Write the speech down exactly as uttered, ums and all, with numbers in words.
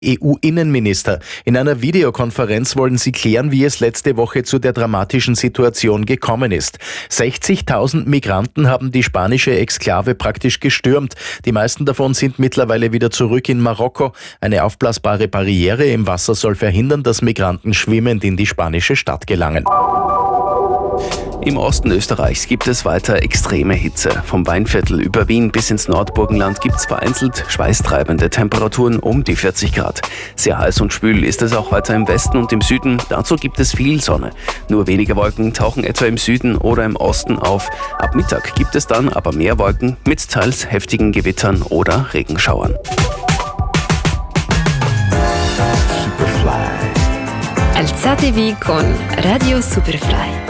E U-Innenminister. In einer Videokonferenz wollen sie klären, wie es letzte Woche zu der dramatischen Situation gekommen ist. sechzigtausend Migranten haben die spanische Exklave praktisch gestürmt. Die meisten davon sind mittlerweile wieder zurück in Marokko. Eine aufblasbare Barriere im Wasser soll verhindern, dass Migranten schwimmend in die spanische Stadt gelangen. Im Osten Österreichs gibt es weiter extreme Hitze. Vom Weinviertel über Wien bis ins Nordburgenland gibt es vereinzelt schweißtreibende Temperaturen um die vierzig Grad. Sehr heiß und schwül ist es auch weiter im Westen und im Süden. Dazu gibt es viel Sonne. Nur wenige Wolken tauchen etwa im Süden oder im Osten auf. Ab Mittag gibt es dann aber mehr Wolken mit teils heftigen Gewittern oder Regenschauern. Alzate V con Radio Superfly.